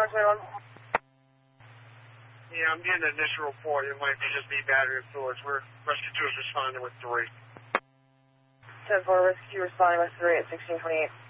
421. Yeah, I'm getting an initial report. It might be just be battery fluids. We're Rescue 2 is responding with 3. 10-4, Rescue responding with 3 at 1628.